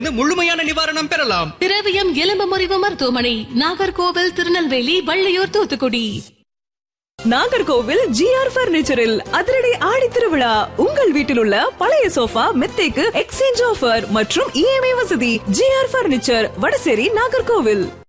முழுமையான நிவாரணம் பெறலாம். திரவியம் எலும்பு முறிவு மருத்துவமனை, நாகர்கோவில், திருநெல்வேலி, வள்ளியூர், தூத்துக்குடி. நாகர்கோவில் ஜிஆர் பர்னிச்சரில் அதிரடி ஆடி திருவிழா. உங்கள் வீட்டில் உள்ள பழைய சோஃபா மெத்தைக்கு எக்ஸ்சேஞ்ச் ஆஃபர் மற்றும் இஎம்ஐ வசதி. GR furniture, Vadasery, Nagercoil.